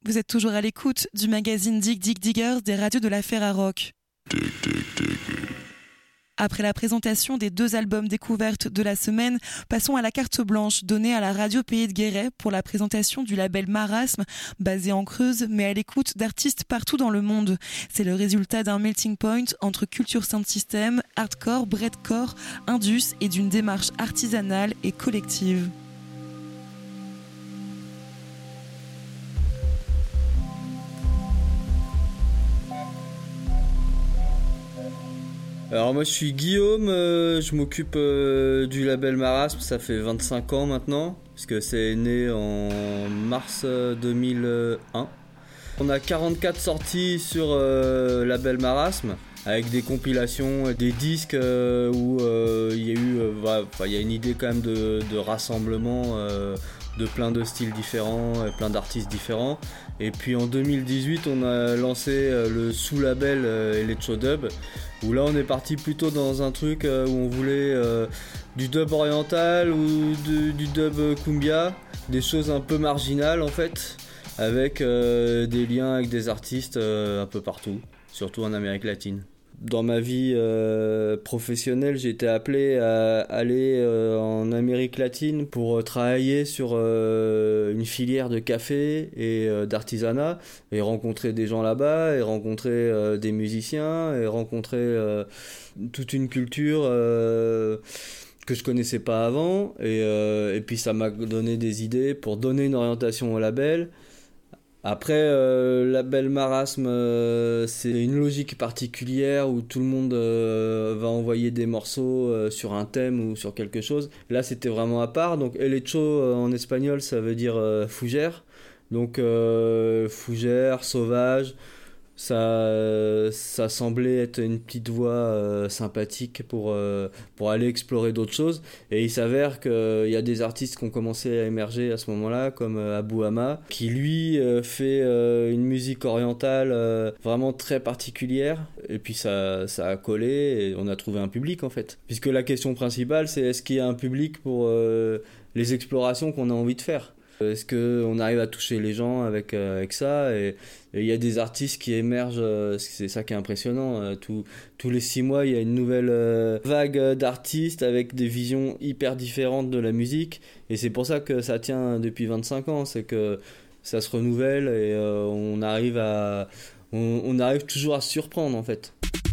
Vous êtes toujours à l'écoute du magazine Dig Dig Diggers des radios de la Ferrarock. Après la présentation des 2 albums découvertes de la semaine, passons à la carte blanche donnée à la radio Pays de Guéret pour la présentation du label Marasme, basé en Creuse, mais à l'écoute d'artistes partout dans le monde. C'est le résultat d'un melting point entre culture sound system, hardcore, breadcore, indus et d'une démarche artisanale et collective. Alors moi je suis Guillaume, je m'occupe du label Marasme, ça fait 25 ans maintenant, puisque c'est né en mars 2001. On a 44 sorties sur label Marasme, avec des compilations, des disques où il y a eu, il y a une idée quand même de rassemblement de plein de styles différents, plein d'artistes différents. Et puis en 2018 on a lancé le sous-label Electro Dub, où là on est parti plutôt dans un truc où on voulait du dub oriental ou du dub cumbia, des choses un peu marginales en fait, avec des liens avec des artistes un peu partout, surtout en Amérique latine. Dans ma vie professionnelle, j'ai été appelé à aller en Amérique latine pour travailler sur une filière de café et d'artisanat, et rencontrer des gens là-bas, et rencontrer des musiciens, et rencontrer toute une culture que je connaissais pas avant, et puis ça m'a donné des idées pour donner une orientation au label. Après, label Marasme, c'est une logique particulière où tout le monde va envoyer des morceaux sur un thème ou sur quelque chose. Là, c'était vraiment à part. Donc, Elecho en espagnol, ça veut dire fougère. Donc, fougère, sauvage. Ça semblait être une petite voie sympathique pour aller explorer d'autres choses, et il s'avère qu'il y a des artistes qui ont commencé à émerger à ce moment-là, comme Abou Hama, qui lui fait une musique orientale vraiment très particulière, et puis ça a collé et on a trouvé un public en fait, puisque la question principale c'est est-ce qu'il y a un public pour les explorations qu'on a envie de faire. Est-ce qu'on arrive à toucher les gens avec ça, et il y a des artistes qui émergent, c'est ça qui est impressionnant. Tous les 6 mois, il y a une nouvelle vague d'artistes avec des visions hyper différentes de la musique. Et c'est pour ça que ça tient depuis 25 ans, c'est que ça se renouvelle et on arrive toujours à se surprendre en fait.